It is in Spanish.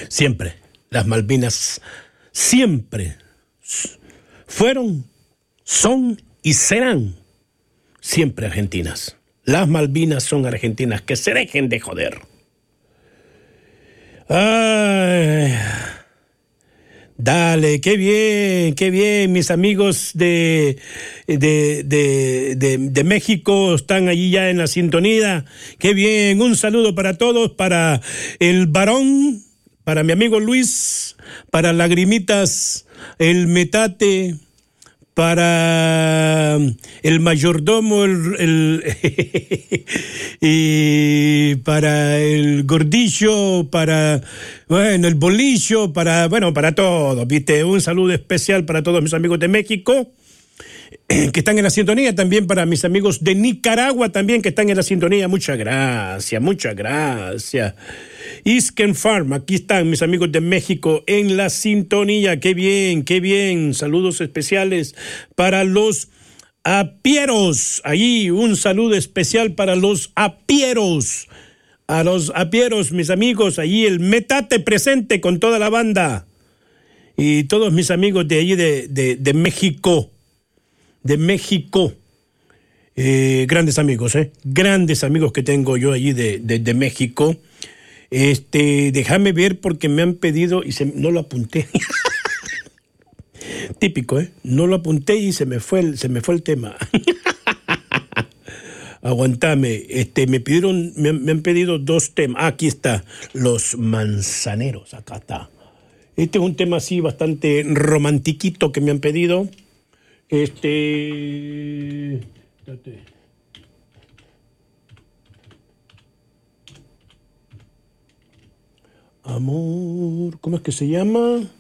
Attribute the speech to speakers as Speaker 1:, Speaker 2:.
Speaker 1: Siempre. Las Malvinas siempre fueron, son y serán siempre argentinas. Las Malvinas son argentinas. Que se dejen de joder. Ay, dale, qué bien, mis amigos de México están allí ya en la sintonía, qué bien, un saludo para todos, para el varón, para mi amigo Luis, para Lagrimitas, el Metate, para el mayordomo, y para el gordillo, para, bueno, el bolillo, para todos, ¿viste? Un saludo especial para todos mis amigos de México, que están en la sintonía, también para mis amigos de Nicaragua también que están en la sintonía, muchas gracias. Isken Farm, aquí están mis amigos de México en la sintonía, qué bien, saludos especiales para los apieros, allí un saludo especial para los apieros, a los apieros, mis amigos, allí el Metate presente con toda la banda, y todos mis amigos de allí de México, grandes amigos que tengo yo allí de México. Déjame ver porque me han pedido y no lo apunté. Típico, no lo apunté y se me fue el tema. Aguantame, me han pedido 2 temas. Aquí está, Los Manzaneros, acá está. Este es un tema así bastante romantiquito que me han pedido. Amor, ¿cómo es que se llama?